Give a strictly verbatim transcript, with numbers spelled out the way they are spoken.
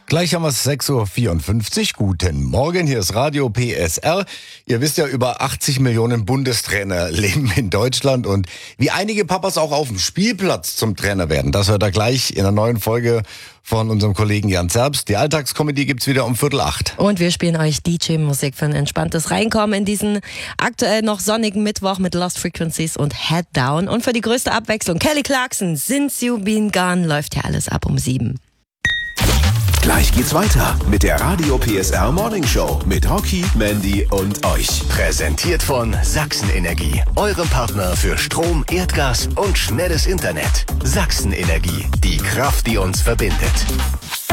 Gleich haben wir es sechs Uhr vierundfünfzig. Guten Morgen, hier ist Radio P S R. Ihr wisst ja, über achtzig Millionen Bundestrainer leben in Deutschland. Und wie einige Papas auch auf dem Spielplatz zum Trainer werden, das hört ihr gleich in einer neuen Folge von unserem Kollegen Jan Zerbst. Die Alltagskomödie gibt's wieder um Viertel acht. Und wir spielen euch D J-Musik für ein entspanntes Reinkommen in diesen aktuell noch sonnigen Mittwoch mit Lost Frequencies und Head Down. Und für die größte Abwechslung, Kelly Clarkson, Since You Been Gone, läuft ja alles ab um sieben. Gleich geht's weiter mit der Radio P S R Morning Show mit Rocky, Mandy und euch. Präsentiert von Sachsen-Energie, eurem Partner für Strom, Erdgas und schnelles Internet. Sachsen-Energie, die Kraft, die uns verbindet.